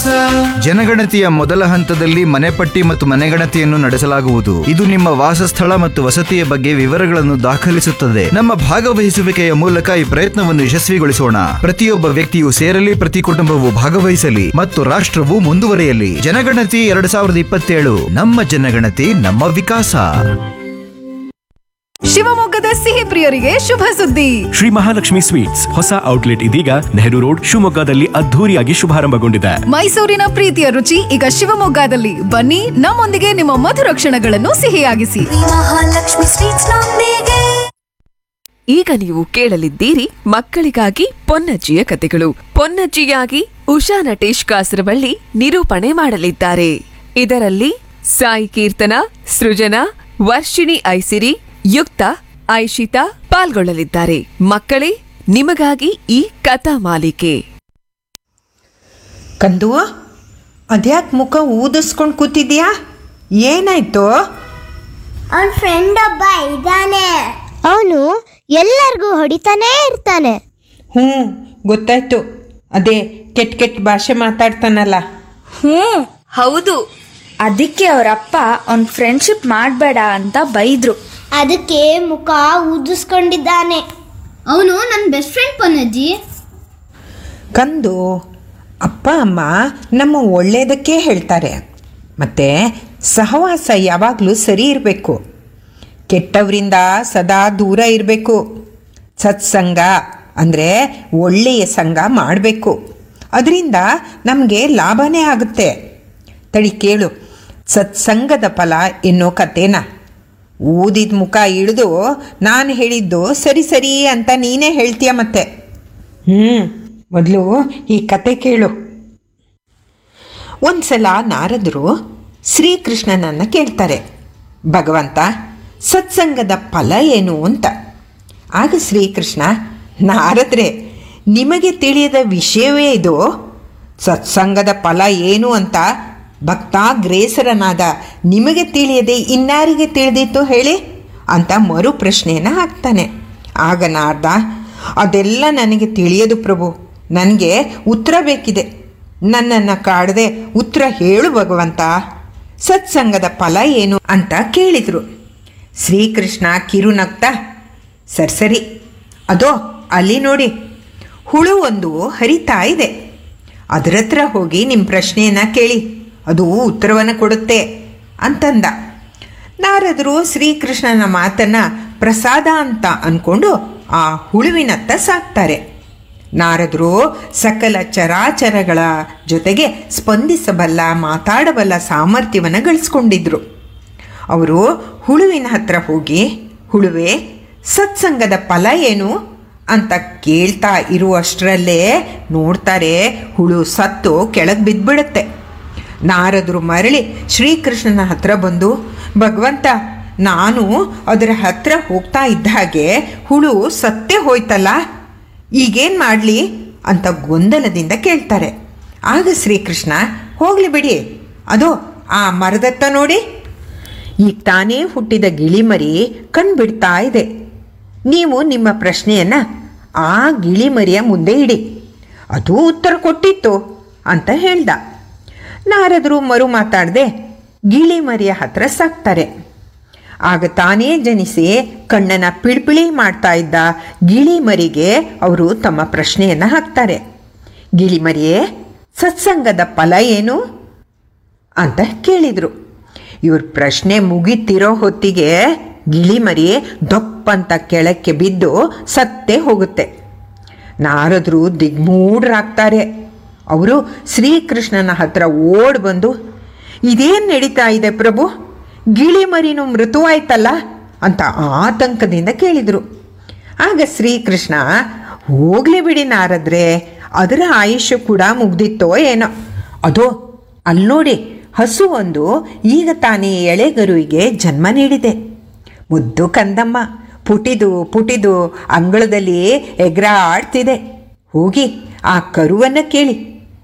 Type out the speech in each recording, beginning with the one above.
ಜನಗಣತಿಯ ಮೊದಲ ಹಂತದಲ್ಲಿ ಮನೆಪಟ್ಟಿ ಮತ್ತು ಮನೆಗಣತಿಯನ್ನು ನಡೆಸಲಾಗುವುದು. ಇದು ನಿಮ್ಮ ವಾಸಸ್ಥಳ ಮತ್ತು ವಸತಿಯ ಬಗ್ಗೆ ವಿವರಗಳನ್ನು ದಾಖಲಿಸುತ್ತದೆ. ನಮ್ಮ ಭಾಗವಹಿಸುವಿಕೆಯ ಮೂಲಕ ಈ ಪ್ರಯತ್ನವನ್ನು ಯಶಸ್ವಿಗೊಳಿಸೋಣ. ಪ್ರತಿಯೊಬ್ಬ ವ್ಯಕ್ತಿಯು ಸೇರಲಿ, ಪ್ರತಿ ಕುಟುಂಬವು ಭಾಗವಹಿಸಲಿ ಮತ್ತು ರಾಷ್ಟ್ರವು ಮುಂದುವರಿಯಲಿ. ಜನಗಣತಿ 2027, ನಮ್ಮ ಜನಗಣತಿ ನಮ್ಮ ವಿಕಾಸ. ಶಿವಮೊಗ್ಗದ ಸಿಹಿ ಪ್ರಿಯರಿಗೆ ಶುಭ ಸುದ್ದಿ. ಶ್ರೀ ಮಹಾಲಕ್ಷ್ಮಿ ಸ್ವೀಟ್ಸ್ ಹೊಸ ಔಟ್ಲೆಟ್ ಇದೀಗ ನೆಹರು ರೋಡ್ ಶಿವಮೊಗ್ಗದಲ್ಲಿ ಅದ್ಧೂರಿಯಾಗಿ ಶುಭಾರಂಭಗೊಂಡಿದೆ. ಮೈಸೂರಿನ ಪ್ರೀತಿಯ ರುಚಿ ಈಗ ಶಿವಮೊಗ್ಗದಲ್ಲಿ. ಬನ್ನಿ, ನಮ್ಮೊಂದಿಗೆ ನಿಮ್ಮ ಮಧುರ ಕ್ಷಣಗಳನ್ನು ಸಿಹಿಯಾಗಿಸಿ. ಮಹಾಲಕ್ಷ್ಮಿ ಸ್ವೀಟ್ಸ್ ನೊಂದಿಗೆ. ಈಗ ನೀವು ಕೇಳಲಿದ್ದೀರಿ ಮಕ್ಕಳಿಗಾಗಿ ಪೊನ್ನಜ್ಜಿಯ ಕಥೆಗಳು. ಪೊನ್ನಜ್ಜಿಯಾಗಿ ಉಷಾ ನಟೇಶ್ ಕಾಸರವಳ್ಳಿ ನಿರೂಪಣೆ ಮಾಡಲಿದ್ದಾರೆ. ಇದರಲ್ಲಿ ಸಾಯಿ ಕೀರ್ತನ, ಸೃಜನಾ, ವರ್ಷಿಣಿ ಐಸಿರಿ, ಯುಕ್ತ, ಐಶಿತಾ ಪಾಲ್ಗೊಳ್ಳಲಿದ್ದಾರೆ. ಮಕ್ಕಳೇ, ನಿಮಗಾಗಿ ಈ ಕಥಾ ಮಾಲಿಕೆ. ಕಂದು, ಅದ್ಯಾಕೆ ಮುಖ ಊದಿಸ್ಕೊಂಡು ಕೂತಿದ್ಯಾ? ಏನಾಯ್ತು? ಅವನ ಫ್ರೆಂಡ್ ಒಬ್ಬ ಇದ್ದಾನೆ, ಅವನು ಎಲ್ಲರಿಗೂ ಹೊಡಿತಾನೇ ಇರ್ತಾನೆ. ಗೊತ್ತಾಯ್ತು. ಅದೇ ಕೆಟ್ಟ ಕೆಟ್ಟ ಭಾಷೆ ಮಾತಾಡ್ತಾನಲ್ಲ. ಹೌದು. ಅದಕ್ಕೆ ಅವರಪ್ಪ ಅವನ್ ಫ್ರೆಂಡ್ಶಿಪ್ ಮಾಡಬೇಡ ಅಂತ ಬೈದ್ರು. ಅದಕ್ಕೆ ಮುಖ ಊದಿಸ್ಕೊಂಡಿದ್ದಾನೆ. ಅವನು ನನ್ನ ಬೆಸ್ಟ್ ಫ್ರೆಂಡ್ ಪೊನ್ನಜ್ಜಿ. ಕಂದು, ಅಪ್ಪ ಅಮ್ಮ ನಮ್ಮ ಒಳ್ಳೆಯದಕ್ಕೆ ಹೇಳ್ತಾರೆ. ಮತ್ತು ಸಹವಾಸ ಯಾವಾಗಲೂ ಸರಿ ಇರಬೇಕು. ಕೆಟ್ಟವರಿಂದ ಸದಾ ದೂರ ಇರಬೇಕು. ಸತ್ಸಂಗ ಅಂದರೆ ಒಳ್ಳೆಯ ಸಂಘ ಮಾಡಬೇಕು. ಅದರಿಂದ ನಮಗೆ ಲಾಭನೇ ಆಗುತ್ತೆ. ತಡಿ ಕೇಳು, ಸತ್ಸಂಗದ ಫಲ ಎನ್ನೋ ಕಥೆನ. ಊದಿದ ಮುಖ ಹಿಡಿದು ನಾನು ಹೇಳಿದ್ದು ಸರಿ ಸರಿ ಅಂತ ನೀನೇ ಹೇಳ್ತೀಯ ಮತ್ತೆ. ಮೊದಲು ಈ ಕತೆ ಕೇಳು. ಒಂದ್ಸಲ ನಾರದರು ಶ್ರೀಕೃಷ್ಣನನ್ನು ಕೇಳ್ತಾರೆ, ಭಗವಂತ, ಸತ್ಸಂಗದ ಫಲ ಏನು ಅಂತ. ಆಗ ಶ್ರೀಕೃಷ್ಣ, ನಾರದ್ರೆ, ನಿಮಗೆ ತಿಳಿಯದ ವಿಷಯವೇ ಇದು. ಸತ್ಸಂಗದ ಫಲ ಏನು ಅಂತ ಭಕ್ತಾಗ್ರೇಸರನಾದ ನಿಮಗೆ ತಿಳಿಯದೆ ಇನ್ನಾರಿಗೆ ತಿಳಿದಿತ್ತು ಹೇಳಿ ಅಂತ ಮರು ಪ್ರಶ್ನೆಯನ್ನು ಹಾಕ್ತಾನೆ. ಆಗ ನಾರ್ದ, ಅದೆಲ್ಲ ನನಗೆ ತಿಳಿಯದು ಪ್ರಭು, ನನಗೆ ಉತ್ತರ ಬೇಕಿದೆ. ನನ್ನನ್ನು ಕಾಡದೆ ಉತ್ತರ ಹೇಳು ಭಗವಂತ. ಸತ್ಸಂಗದ ಫಲ ಏನು ಅಂತ ಕೇಳಿದರು. ಶ್ರೀಕೃಷ್ಣ ಕಿರುನಗ್ತಾ, ಸರಿ, ಅದೋ ಅಲ್ಲಿ ನೋಡಿ, ಹುಳು ಒಂದು ಹರಿತಾ ಇದೆ. ಅದರ ಹತ್ರ ಹೋಗಿ ನಿಮ್ಮ ಪ್ರಶ್ನೆಯನ್ನು ಕೇಳಿ, ಅದು ಉತ್ತರವನ್ನು ಕೊಡುತ್ತೆ ಅಂತಂದ. ನಾರದರು ಶ್ರೀಕೃಷ್ಣನ ಮಾತನ್ನು ಪ್ರಸಾದ ಅಂತ ಅಂದ್ಕೊಂಡು ಆ ಹುಳುವಿನತ್ತ ಸಾಕ್ತಾರೆ. ನಾರದರು ಸಕಲ ಚರಾಚರಗಳ ಜೊತೆಗೆ ಸ್ಪಂದಿಸಬಲ್ಲ, ಮಾತಾಡಬಲ್ಲ ಸಾಮರ್ಥ್ಯವನ್ನು ಗಳಿಸ್ಕೊಂಡಿದ್ರು. ಅವರು ಹುಳುವಿನ ಹತ್ರ ಹೋಗಿ, ಹುಳುವೆ, ಸತ್ಸಂಗದ ಫಲ ಏನು ಅಂತ ಕೇಳ್ತಾ ಇರುವಷ್ಟರಲ್ಲೇ ನೋಡ್ತಾರೆ, ಹುಳು ಸತ್ತು ಕೆಳಗೆ ಬಿದ್ದುಬಿಡುತ್ತೆ. ನಾರದರು ಮರಳಿ ಶ್ರೀಕೃಷ್ಣನ ಹತ್ರ ಬಂದು, ಭಗವಂತ, ನಾನು ಅದರ ಹತ್ರ ಹೋಗ್ತಾ ಇದ್ದ ಹಾಗೆ ಹುಳು ಸತ್ತೇ ಹೋಯ್ತಲ್ಲ, ಈಗೇನು ಮಾಡಲಿ ಅಂತ ಗೊಂದಲದಿಂದ ಕೇಳ್ತಾರೆ. ಆಗ ಶ್ರೀಕೃಷ್ಣ, ಹೋಗಲಿ ಬಿಡಿ, ಅದೋ ಆ ಮರದತ್ತ ನೋಡಿ, ಈಗ ತಾನೇ ಹುಟ್ಟಿದ ಗಿಳಿಮರಿ ಕಣ್ಬಿಡ್ತಾ ಇದೆ. ನೀವು ನಿಮ್ಮ ಪ್ರಶ್ನೆಯನ್ನು ಆ ಗಿಳಿಮರಿಯ ಮುಂದೆ ಇಡಿ, ಅದು ಉತ್ತರ ಕೊಟ್ಟಿತ್ತು ಅಂತ ಹೇಳ್ದ. ನಾರದರು ಮರು ಮಾತಾಡದೆ ಗಿಳಿಮರಿಯ ಹತ್ರ ಸಾಕ್ತಾರೆ. ಆಗ ತಾನೇ ಜನಿಸಿ ಕಣ್ಣನ್ನು ಪಿಳ್ಪಿಳಿ ಮಾಡ್ತಾ ಇದ್ದ ಗಿಳಿಮರಿಗೆ ಅವರು ತಮ್ಮ ಪ್ರಶ್ನೆಯನ್ನು ಹಾಕ್ತಾರೆ. ಗಿಳಿಮರಿಯೇ, ಸತ್ಸಂಗದ ಫಲ ಏನು ಅಂತ ಕೇಳಿದರು. ಇವ್ರ ಪ್ರಶ್ನೆ ಮುಗಿತಿರೋ ಹೊತ್ತಿಗೆ ಗಿಳಿಮರಿ ದಪ್ಪಂತ ಕೆಳಕ್ಕೆ ಬಿದ್ದು ಸತ್ತೇ ಹೋಗುತ್ತೆ. ನಾರದರು ದಿಗ್ಮೂಢರಾಗ್ತಾರೆ. ಅವರು ಶ್ರೀಕೃಷ್ಣನ ಹತ್ರ ಓಡ್ ಬಂದು, ಇದೇನು ನಡೀತಾ ಇದೆ ಪ್ರಭು, ಗಿಳಿಮರಿನೂ ಮೃತವಾಯ್ತಲ್ಲ ಅಂತ ಆತಂಕದಿಂದ ಕೇಳಿದರು. ಆಗ ಶ್ರೀಕೃಷ್ಣ, ಹೋಗಲಿ ಬಿಡಿ ನಾರದ್ರೆ, ಅದರ ಆಯುಷ್ಯ ಕೂಡ ಮುಗ್ದಿತ್ತೋ ಏನೋ. ಅದೋ ಅಲ್ಲಿ ನೋಡಿ, ಹಸು ಒಂದು ಈಗ ತಾನೇ ಎಳೆಗರುವಿಗೆ ಜನ್ಮ ನೀಡಿದೆ. ಮುದ್ದು ಕಂದಮ್ಮ ಪುಟಿದು ಪುಟಿದು ಅಂಗಳದಲ್ಲಿ ಎಗರಾಡ್ತಿದೆ. ಹೋಗಿ ಆ ಕರುವನ್ನು ಕೇಳಿ.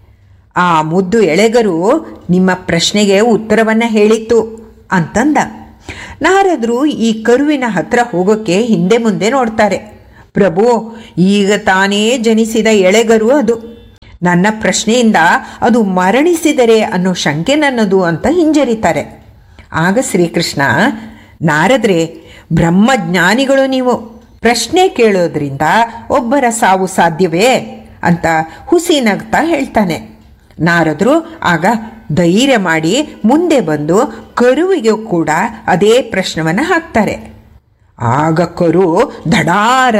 ಆ ಮುದ್ದು ಎಳೆಗರು ನಿಮ್ಮ ಪ್ರಶ್ನೆಗೆ ಉತ್ತರವನ್ನು ಹೇಳಿತ್ತು ಅಂತಂದ. ನಾರದರು ಈ ಕರುವಿನ ಹತ್ರ ಹೋಗೋಕ್ಕೆ ಹಿಂದೆ ಮುಂದೆ ನೋಡ್ತಾರೆ. ಪ್ರಭು, ಈಗ ತಾನೇ ಜನಿಸಿದ ಎಳೆಗರು ಅದು. ನನ್ನ ಪ್ರಶ್ನೆಯಿಂದ ಅದು ಮರಣಿಸಿದರೆ ಅನ್ನೋ ಶಂಕೆ ನನ್ನದು ಅಂತ ಹಿಂಜರಿತಾರೆ. ಆಗ ಶ್ರೀಕೃಷ್ಣ, ನಾರದ್ರೆ, ಬ್ರಹ್ಮಜ್ಞಾನಿಗಳು ನೀವು, ಪ್ರಶ್ನೆ ಕೇಳೋದ್ರಿಂದ ಒಬ್ಬರ ಸಾವು ಸಾಧ್ಯವೇ ಅಂತ ಹುಸಿ ನಗ್ತಾ ಹೇಳ್ತಾನೆ. ನಾರದರು ಆಗ ಧೈರ್ಯ ಮಾಡಿ ಮುಂದೆ ಬಂದು ಕರುವಿಗೂ ಕೂಡ ಅದೇ ಪ್ರಶ್ನವನ್ನು ಹಾಕ್ತಾರೆ. ಆಗ ಕರು ದಡಾರ